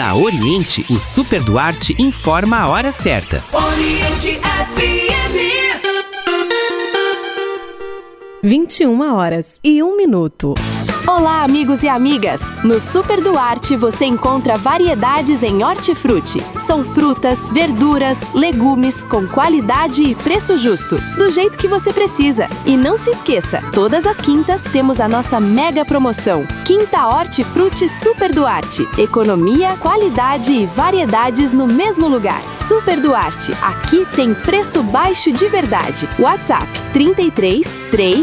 Na Oriente, o Super Duarte informa a hora certa. Oriente FM. 21h01. Olá, amigos e amigas! No Super Duarte você encontra variedades em hortifruti. São frutas, verduras, legumes com qualidade e preço justo, do jeito que você precisa. E não se esqueça, todas as quintas temos a nossa mega promoção. Quinta Hortifruti Super Duarte. Economia, qualidade e variedades no mesmo lugar. Super Duarte, aqui tem preço baixo de verdade. WhatsApp 33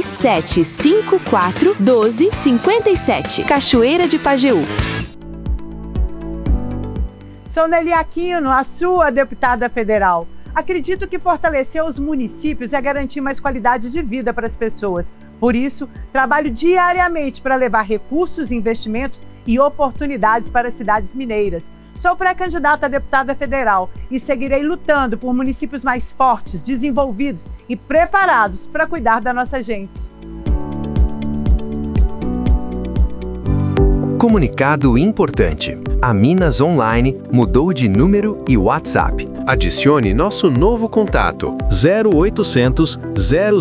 3754 1257. Cachoeira de Pajeú. Sou Nelly Aquino, a sua deputada federal. Acredito que fortalecer os municípios é garantir mais qualidade de vida para as pessoas. Por isso, trabalho diariamente para levar recursos, investimentos e oportunidades para as cidades mineiras. Sou pré-candidata a deputada federal e seguirei lutando por municípios mais fortes, desenvolvidos e preparados para cuidar da nossa gente. Comunicado importante. A Minas Online mudou de número e WhatsApp. Adicione nosso novo contato 0800 000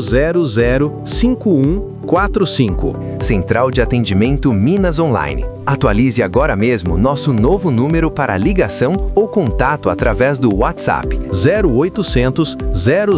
5145. Central de Atendimento Minas Online. Atualize agora mesmo nosso novo número para ligação ou contato através do WhatsApp 0800 000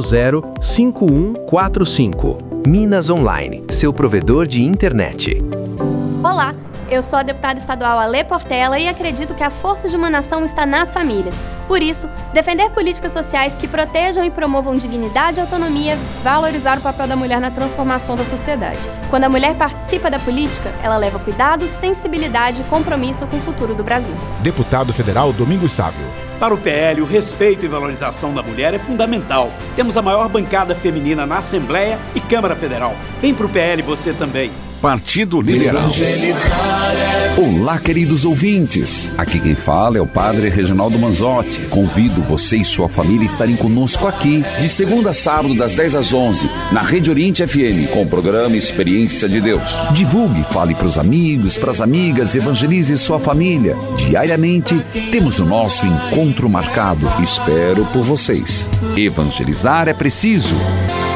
5145. Minas Online, seu provedor de internet. Olá! Eu sou a deputada estadual Alê Portela e acredito que a força de uma nação está nas famílias. Por isso, defender políticas sociais que protejam e promovam dignidade e autonomia, valorizar o papel da mulher na transformação da sociedade. Quando a mulher participa da política, ela leva cuidado, sensibilidade e compromisso com o futuro do Brasil. Deputado Federal Domingos Sávio. Para o PL, o respeito e valorização da mulher é fundamental. Temos a maior bancada feminina na Assembleia e Câmara Federal. Vem pro PL você também. Partido Liberal. Olá, queridos ouvintes. Aqui quem fala é o Padre Reginaldo Manzotti. Convido você e sua família a estarem conosco aqui, de segunda a sábado, das 10 às 11, na Rede Oriente FM, com o programa Experiência de Deus. Divulgue, fale para os amigos, para as amigas, evangelize sua família. Diariamente, temos o nosso encontro marcado. Espero por vocês. Evangelizar é preciso.